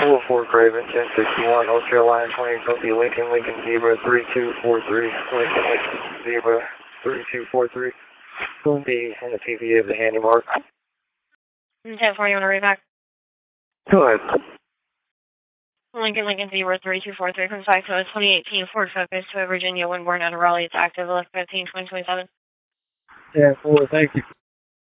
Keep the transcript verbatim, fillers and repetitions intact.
four four Craven, ten sixty-one, North Carolina twenty, copy Lincoln, Lincoln Zebra three two four three, Lincoln, Lincoln Zebra three two four three, copy in the P V of the handy mark. ten four, you want to read back? Go ahead. Lincoln, Lincoln Zebra three two four three, comes back to a twenty eighteen Ford Focus to a Virginia Winborn out of Raleigh. It's active, eleven fifteen twenty twenty-seven. ten four, thank you.